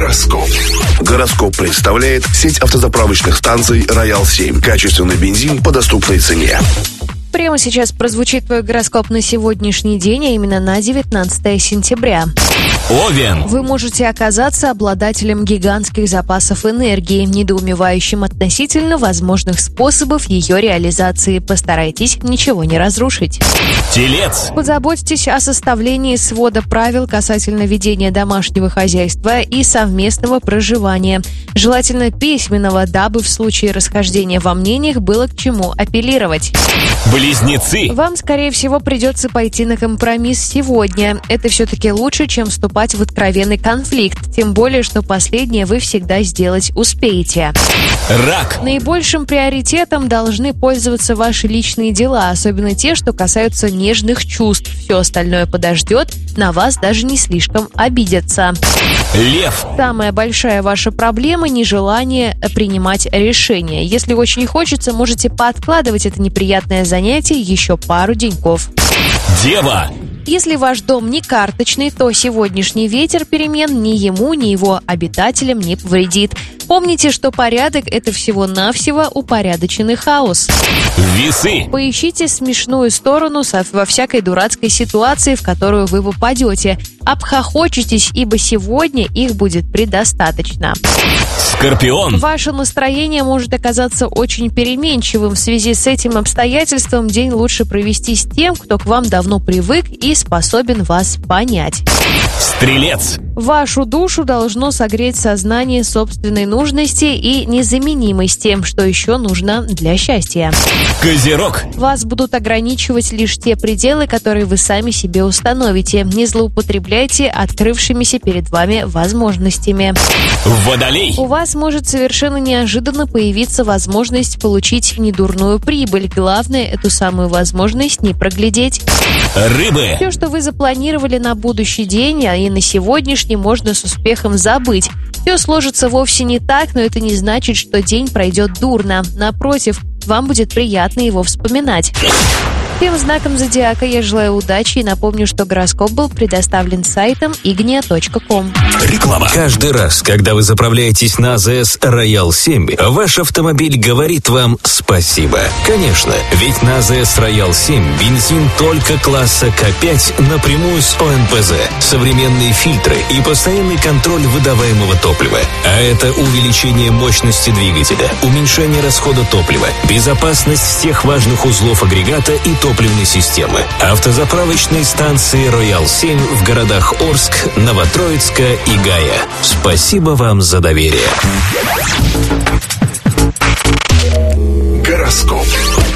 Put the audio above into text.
Гороскоп. Гороскоп представляет сеть автозаправочных станций «Роял-7». Качественный бензин по доступной цене. Прямо сейчас прозвучит твой гороскоп на сегодняшний день, а именно на 19 сентября. Овен. Вы можете оказаться обладателем гигантских запасов энергии, недоумевающим относительно возможных способов ее реализации. Постарайтесь ничего не разрушить. Телец. Позаботьтесь о составлении свода правил касательно ведения домашнего хозяйства и совместного проживания. Желательно письменного, дабы в случае расхождения во мнениях было к чему апеллировать. Близнецы. Вам, скорее всего, придется пойти на компромисс сегодня. Это все-таки лучше, чем вступать в откровенный конфликт. Тем более, что последнее вы всегда сделать успеете. Рак. Наибольшим приоритетом должны пользоваться ваши личные дела, особенно те, что касаются нежных чувств. Все остальное подождет, на вас даже не слишком обидятся. Лев. Самая большая ваша проблема – нежелание принимать решения. Если очень хочется, можете пооткладывать это неприятное занятие еще пару деньков. Дева. Если ваш дом не карточный, то сегодняшний ветер перемен ни ему, ни его обитателям не повредит. Помните, что порядок – это всего-навсего упорядоченный хаос. Весы. Поищите смешную сторону во всякой дурацкой ситуации, в которую вы попадете. Обхохочетесь, ибо сегодня их будет предостаточно. Скорпион. Ваше настроение может оказаться очень переменчивым. В связи с этим обстоятельством день лучше провести с тем, кто к вам давно привык и способен вас понять. Стрелец. Вашу душу должно согреть сознание собственной нужности и незаменимости, что еще нужно для счастья. Козерог. Вас будут ограничивать лишь те пределы, которые вы сами себе установите. Не злоупотребляйте открывшимися перед вами возможностями. Водолей. У вас может совершенно неожиданно появиться возможность получить недурную прибыль. Главное, эту самую возможность не проглядеть. Рыбы. Все, что вы запланировали на будущий день, а и на сегодняшний, можно с успехом забыть. Все сложится вовсе не так, но это не значит, что день пройдет дурно. Напротив, вам будет приятно его вспоминать. Всем знаком зодиака я желаю удачи и напомню, что гороскоп был предоставлен сайтом ignia.com. Реклама. Каждый раз, когда вы заправляетесь на АЗС «Роял-7», ваш автомобиль говорит вам спасибо. Конечно, ведь на АЗС «Роял-7» бензин только класса К5 напрямую с ОНПЗ, современные фильтры и постоянный контроль выдаваемого топлива. А это увеличение мощности двигателя, уменьшение расхода топлива, безопасность всех важных узлов агрегата и топливной системы. Автозаправочные станции «Роял-7» в городах Орск, Новотроицка и Гая. Спасибо вам за доверие. Гороскоп.